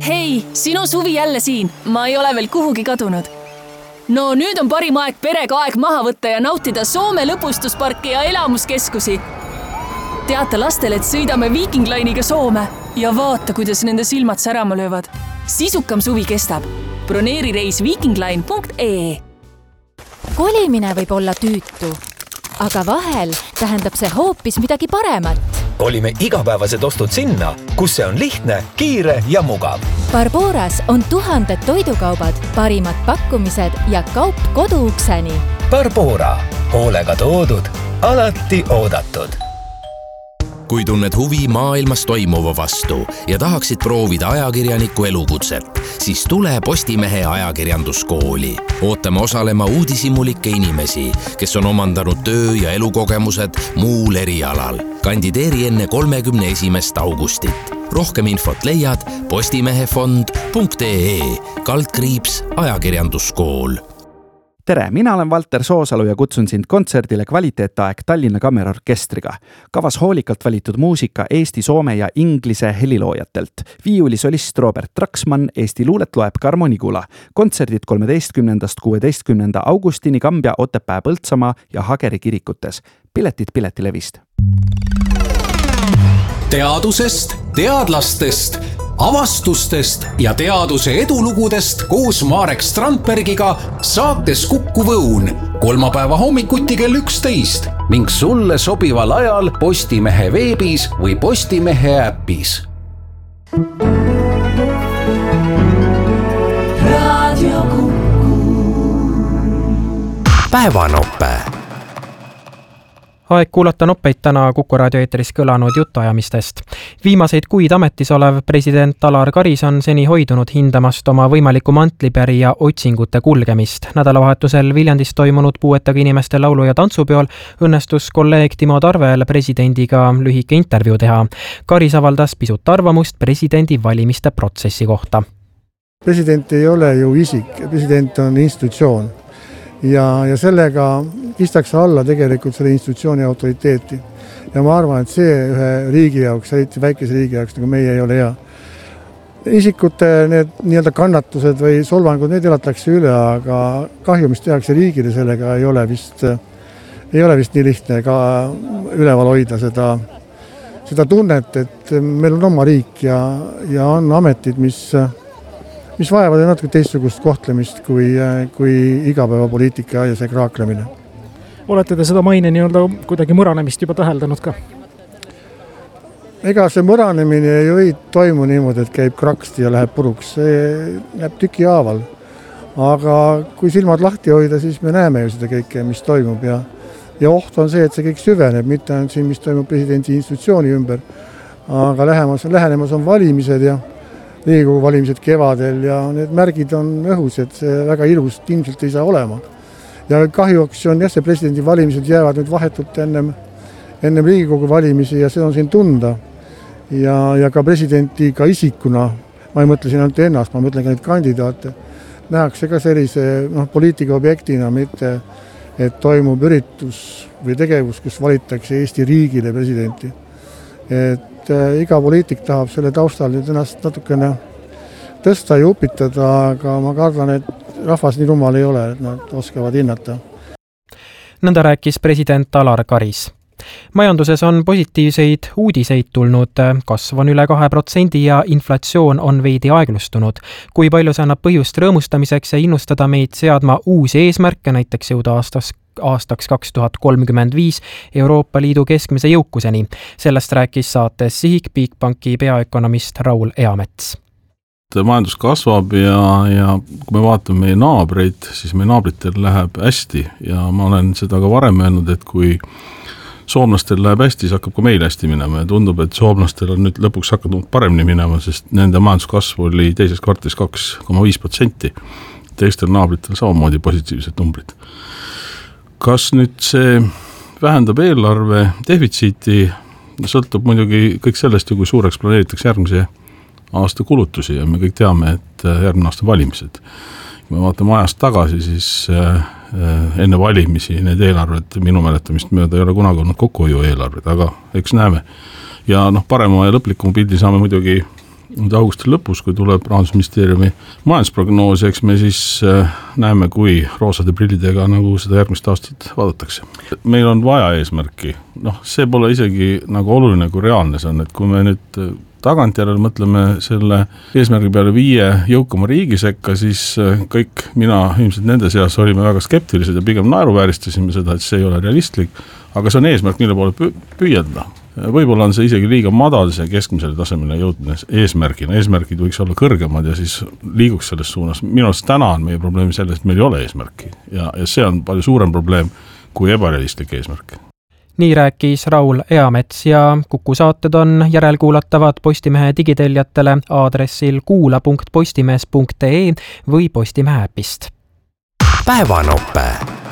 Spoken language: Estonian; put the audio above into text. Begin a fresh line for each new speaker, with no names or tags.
Hei, sinu Suvi jälle siin. Ma ei ole veel kuhugi kadunud. No nüüd on parim aeg perega aeg maha võtta ja nautida Soome lõbustusparki ja elamuskeskusi. Teata lastele, et sõidame Viking Line'iga Soome ja vaata, kuidas nende silmad särama löövad. Sisukam suvi kestab. Broneeri reis vikingline.ee.
Kolimine võib olla tüütu, aga vahel tähendab see hoopis midagi paremat.
Kolime igapäevased ostud sinna, kus see on lihtne, kiire ja mugav.
Barboras on 1000 toidukaubad, parimad pakkumised ja kaup koduukseni.
Barbora. Hoolega toodud, alati oodatud.
Kui tunned huvi maailmas toimuva vastu ja tahaksid proovida ajakirjaniku elukutset, siis tule Postimehe ajakirjanduskooli. Ootame osalema uudishimulikke inimesi, kes on omandanud töö- ja elukogemused muul erialal. Kandideeri enne 31. augustit. Rohkem infot leiad postimehefond.ee/ajakirjanduskool.
Tere, mina olen Valter Soosalu ja kutsun sind kontserdile Kvaliteetaeg Tallinna Kammerorkestriga. Kavas hoolikalt valitud muusika Eesti, soome ja inglise heliloojatelt. Viiulisolist Robert Traksmann, Eesti luulet loeb Karmo Nigula. Kontserdid 13.–16. augustini Kambja, Otepää, Põltsamaa ja Hageri kirikutes. Piletid Piletilevist.
Teadusest, teadlastest, avastustest ja teaduse edulugudest koos Marek Strandbergiga saates Kuku Võun kolmapäeva hommikuti kell 11 ning sulle sobival ajal Postimehe veebis või Postimehe äpis.
Radio Kuku.
Päevanoppe.
Aeg kuulata noppeid täna Kuku raadio eetris kõlanud jutuajamistest. Viimaseid kuid ametis olev president Alar Karis on seni hoidunud hindamast oma võimaliku mantlipärija otsingute kulgemist. Nädalavahetusel Viljandis toimunud puuetega inimeste laulu- ja tantsupeol õnnestus kolleeg Timo Tarvel presidendiga lühike intervjuu teha. Karis avaldas pisut arvamust presidendi valimiste protsessi kohta.
President ei ole ju isik, president on institutsioon. Ja sellega kistakse alla tegelikult selle institutsiooni autoriteeti. Ja ma arvan, et see ühe riigi jaoks, eriti väikese riigi jaoks, nagu meie ei ole hea. Isikute need nii-öelda kannatused või solvangud, need elatakse üle, aga kahju, mis tehakse riigile, sellega ei ole vist nii lihtne ka üleval hoida seda tunnet, et meil on oma riik ja on ametid, mis vajavad natuke teistsugust kohtlemist kui igapäevapoliitika ja see kraaklemine.
Olete te seda maine nii-öelda kuidagi mõranemist juba täheldanud ka?
Ega see mõranemine ei toimu niimoodi, et käib kraksti ja läheb puruks. See läheb tüki haaval. Aga kui silmad lahti hoida, siis me näeme ju seda kõike, mis toimub. Ja oht on see, et see kõik süveneb, mitte on siin, mis toimub presidendi institutsiooni ümber. Aga lähenemas on valimised ja Riigikogu valimised kevadel ja need märgid on õhus, et see väga ilus ilmselt ei saa olema. Ja kahjuks on see presidendi valimised jäävad nüüd vahetult ennem Riigikogu valimisi ja see on siin tunda. Ja ka presidenti ka isikuna, ma ei mõtle siin ainult ennast, ma mõtlen ka neid kandidaate, nähakse ka sellise poliitika objektina, mitte et toimub üritus või tegevus, kus valitakse Eesti riigile presidenti. Et iga poliitik tahab selle taustal nüüd ennast natukene tõsta ja upitada, aga ma kardan, et rahvas nii rumal ei ole, et nad oskavad hinnata.
Nõnda rääkis president Alar Karis. Majanduses on positiivseid uudiseid tulnud, kasv on üle 2% ja inflatsioon on veidi aeglustunud. Kui palju see annab põhjust rõõmustamiseks ja innustada meid seadma uusi eesmärke, näiteks jõuda aastaks 2035 Euroopa Liidu keskmise jõukuseni. Sellest rääkis saates Sihik Bigbanki peaökonomist Raul Eamets.
Majandus kasvab ja kui me vaatame meie naabreid, siis meie naabritel läheb hästi ja ma olen seda ka varem öelnud, et kui soomlastel läheb hästi, siis hakkab ka meil hästi minema ja tundub, et soomlastel on nüüd lõpuks hakanud paremini minema, sest nende majanduskasv oli teises kvartalis 2,5%. Teistel naabritel samamoodi positiivsed numbrid. Kas nüüd see vähendab eelarve defitsiiti, sõltub muidugi kõik sellest, kui suureks planeeritakse järgmise aasta kulutusi ja me kõik teame, et järgmine aasta valimised. Kui me vaatame ajast tagasi, siis enne valimisi need eelarved minu mäletamist mööda ei ole kunagi olnud kokkuhoiu eelarved, aga eks näeme. Ja parema ja lõplikuma pildi saame muidugi augusti lõpus, kui tuleb Rahandusministeeriumi majandusprognoos, eks me siis näeme, kui roosade prillidega nagu seda järgmist aastat vaadatakse. Meil on vaja eesmärki, see pole isegi nagu oluline, kui reaalne see on, et kui me nüüd tagantjärele mõtleme selle eesmärgi peale 5 jõukama riigi sekka, siis kõik mina ilmselt nende seas olime väga skeptilised ja pigem naeruvääristasime seda, et see ei ole realistlik, aga see on eesmärk, mille poole püüelda. Võib-olla on see isegi liiga madal see keskmisele tasemele jõudmine eesmärgina. Eesmärgid võiks olla kõrgemad ja siis liiguks selles suunas. Minu arust täna on meie probleem selles, et meil ei ole eesmärki ja see on palju suurem probleem kui ebarealistlik eesmärk.
Nii rääkis Raul Eamets ja Kuku saated on järelkuulatavad Postimehe digitelljatele aadressil kuula.postimees.ee või Postimehe äpist.
Päevanope.